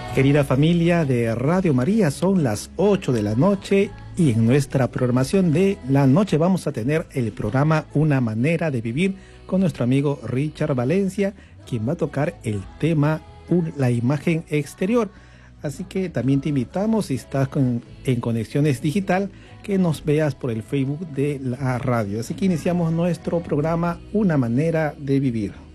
Querida familia de Radio María, son las 8 de la noche y en nuestra programación de la noche vamos a tener el programa Una Manera de Vivir con nuestro amigo Richard Valencia, quien va a tocar el tema la imagen exterior. Así que también te invitamos, si estás en Conexiones Digital, que nos veas por el Facebook de la radio. Así que iniciamos nuestro programa Una Manera de Vivir.